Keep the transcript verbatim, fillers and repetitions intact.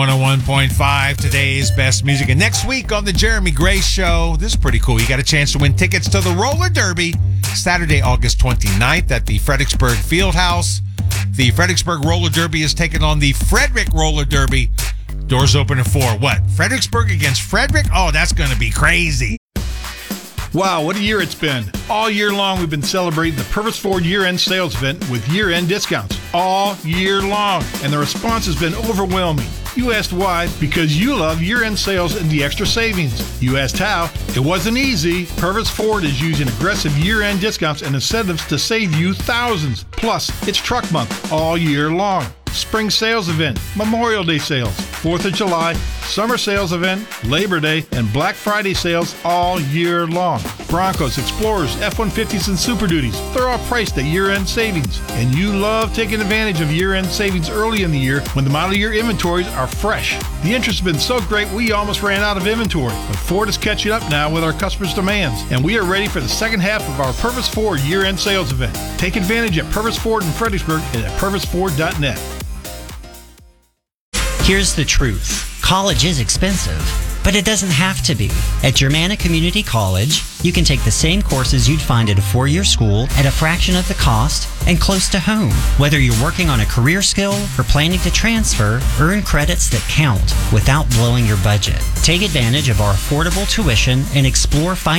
one oh one point five, today's best music. And next week on the Jeremy Gray Show, this is pretty cool. You got a chance to win tickets to the Roller Derby Saturday, August twenty-ninth at the Fredericksburg Fieldhouse. The Fredericksburg Roller Derby is taking on the Frederick Roller Derby. Doors open at four. What? Fredericksburg against Frederick? Oh, that's going to be crazy. Wow, what a year it's been. All year long, we've been celebrating the Purvis Ford year-end sales event with year-end discounts. All year long. And the response has been overwhelming. You asked why? Because you love year-end sales and the extra savings. You asked how? It wasn't easy. Purvis Ford is using aggressive year-end discounts and incentives to save you thousands. Plus, it's truck month all year long. Spring sales event, Memorial Day sales, fourth of July, summer sales event, Labor Day, and Black Friday sales all year long. Broncos, Explorers, F one fifties, and Super Duties, they're all priced at year-end savings. And you love taking advantage of year-end savings early in the year when the model year inventories are fresh. The interest has been so great we almost ran out of inventory, but Ford is catching up now with our customers' demands, and we are ready for the second half of our Purvis Ford year-end sales event. Take advantage at Purvis Ford in Fredericksburg and at purvis ford dot net. Here's the truth. College is expensive, but it doesn't have to be. At Germanna Community College, you can take the same courses you'd find at a four-year school at a fraction of the cost and close to home. Whether you're working on a career skill or planning to transfer, earn credits that count without blowing your budget. Take advantage of our affordable tuition and explore